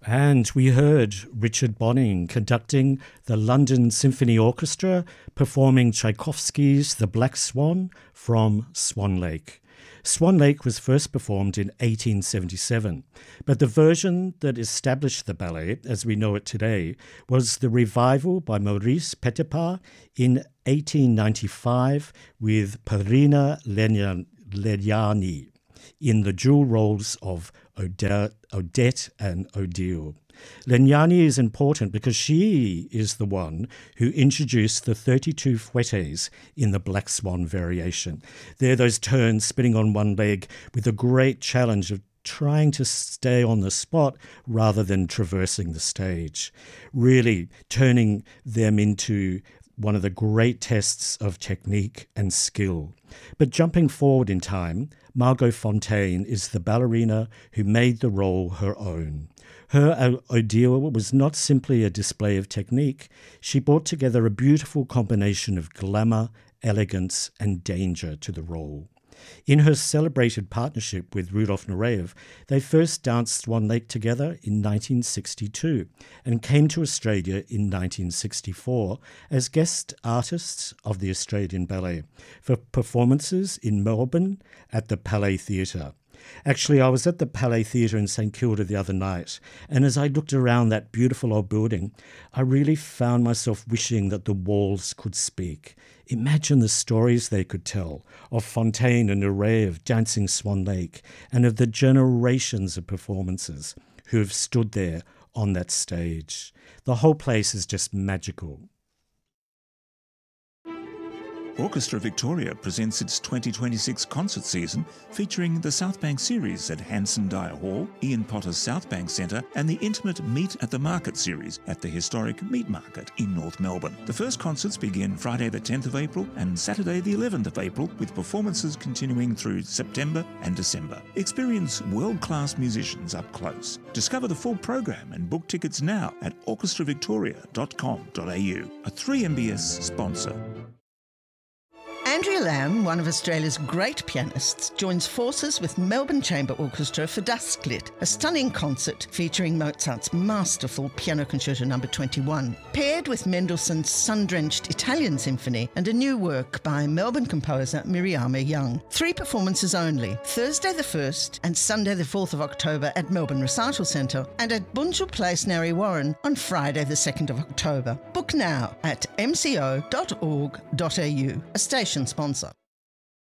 And we heard Richard Bonning conducting the London Symphony Orchestra performing Tchaikovsky's The Black Swan from Swan Lake. Swan Lake was first performed in 1877, but the version that established the ballet as we know it today was the revival by Maurice Petipa in 1895 with Perrina Legnani in the dual roles of Odette and Odile. Legnani is important because she is the one who introduced the 32 fouettes in the Black Swan variation. They're those turns spinning on one leg with the great challenge of trying to stay on the spot rather than traversing the stage, really turning them into one of the great tests of technique and skill. But jumping forward in time, Margot Fonteyn is the ballerina who made the role her own. Her Odile was not simply a display of technique. She brought together a beautiful combination of glamour, elegance, and danger to the role. In her celebrated partnership with Rudolf Nureyev, they first danced Swan Lake together in 1962 and came to Australia in 1964 as guest artists of the Australian Ballet for performances in Melbourne at the Palais Theatre. Actually, I was at the Palais Theatre in St Kilda the other night, and as I looked around that beautiful old building, I really found myself wishing that the walls could speak. Imagine the stories they could tell of Fonteyn and Nureyev dancing Swan Lake, and of the generations of performances who have stood there on that stage. The whole place is just magical. Orchestra Victoria presents its 2026 concert season featuring the South Bank series at Hanson Dyer Hall, Ian Potter's South Bank Centre and the intimate Meet at the Market series at the historic Meat Market in North Melbourne. The first concerts begin Friday the 10th of April and Saturday the 11th of April, with performances continuing through September and December. Experience world-class musicians up close. Discover the full program and book tickets now at orchestravictoria.com.au, a 3MBS sponsor. Andrea Lamb, one of Australia's great pianists, joins forces with Melbourne Chamber Orchestra for Dusklit, a stunning concert featuring Mozart's masterful Piano Concerto No. 21, paired with Mendelssohn's sun-drenched Italian Symphony and a new work by Melbourne composer Miriama Young. 3 performances only, Thursday the 1st and Sunday the 4th of October at Melbourne Recital Centre and at Bunjil Place, Narre Warren on Friday the 2nd of October. Book now at mco.org.au, a station sponsor.